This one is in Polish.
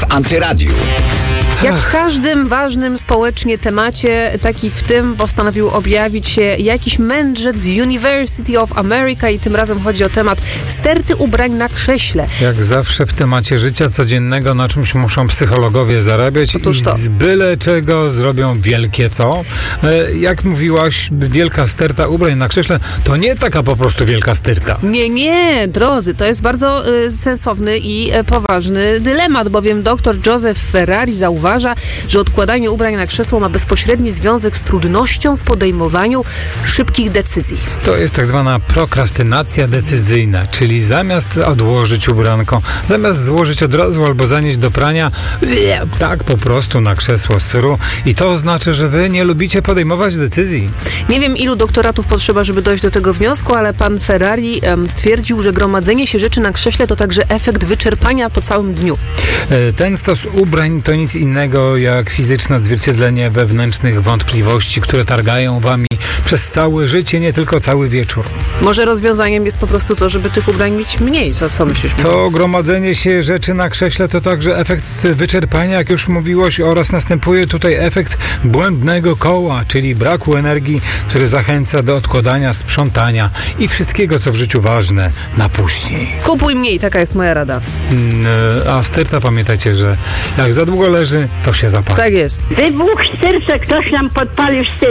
w Antyradiu. Jak w każdym ważnym społecznie temacie, tak i w tym postanowił objawić się jakiś mędrzec z University of America i tym razem chodzi o temat sterty ubrań na krześle. Jak zawsze w temacie życia codziennego na czymś muszą psychologowie zarabiać i z byle czego zrobią wielkie co. Jak mówiłaś, wielka sterta ubrań na krześle to nie taka po prostu wielka sterta. Nie, drodzy, to jest bardzo sensowny i poważny dylemat, bowiem dr Joseph Ferrari zauważa, że odkładanie ubrań na krzesło ma bezpośredni związek z trudnością w podejmowaniu szybkich decyzji. To jest tak zwana prokrastynacja decyzyjna, czyli zamiast odłożyć ubranko, zamiast złożyć od razu albo zanieść do prania, tak po prostu na krzesło sru. I to oznacza, że wy nie lubicie podejmować decyzji. Nie wiem, ilu doktoratów potrzeba, żeby dojść do tego wniosku, ale pan Ferrari stwierdził, że gromadzenie się rzeczy na krześle to także efekt wyczerpania po całym dniu. Ten stos ubrań to nic innego jak fizyczne odzwierciedlenie wewnętrznych wątpliwości, które targają wami przez całe życie, nie tylko cały wieczór. Może rozwiązaniem jest po prostu to, żeby tych ubrań mieć mniej. Co myślisz? To gromadzenie się rzeczy na krześle to także efekt wyczerpania, jak już mówiłaś, oraz następuje tutaj efekt błędnego koła, czyli braku energii, który zachęca do odkładania, sprzątania i wszystkiego, co w życiu ważne, na później. Kupuj mniej, taka jest moja rada. A sterta, pamiętajcie, że jak za długo leży, to się zapali. Tak jest. Wybuch serca ktoś nam podpalił stertę.